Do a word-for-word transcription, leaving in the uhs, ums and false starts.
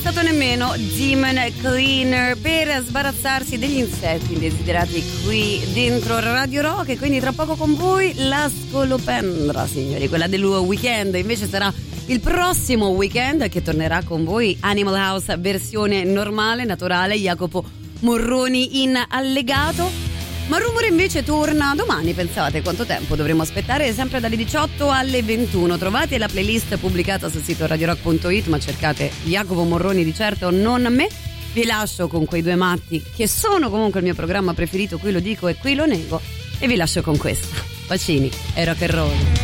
stato nemmeno Demon Cleaner per sbarazzarsi degli insetti indesiderati qui dentro Radio Rock. E quindi tra poco con voi la scolopendra, signori, quella del weekend. Invece sarà il prossimo weekend che tornerà con voi Animal House versione normale, naturale, Jacopo Morroni in allegato. Ma il rumore invece torna domani. Pensate quanto tempo dovremo aspettare? Sempre dalle diciotto alle ventuno. Trovate la playlist pubblicata sul sito radio rock punto it, ma cercate Jacopo Morroni di certo, non me. Vi lascio con quei due matti che sono comunque il mio programma preferito, qui lo dico e qui lo nego, e vi lascio con questa. Bacini e rock and roll.